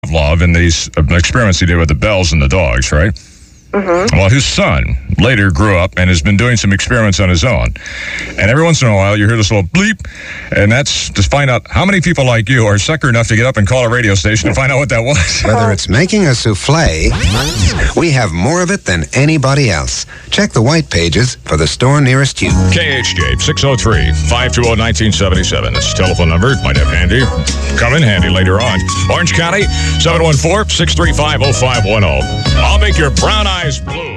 Pavlov in these experiments he did with the bells and the dogs, right? Mm-hmm. Well, his son later grew up and has been doing some experiments on his own. And every once in a while, you hear this little bleep, and that's to find out how many people like you are sucker enough to get up and call a radio station to find out what that was. Whether it's making a souffle, we have more of it than anybody else. Check the white pages for the store nearest you. KHJ 603-520-1977. That's the telephone number. Might have handy. Come in handy later on. Orange County, 714-635-0510. I'll make your brown eyes blue.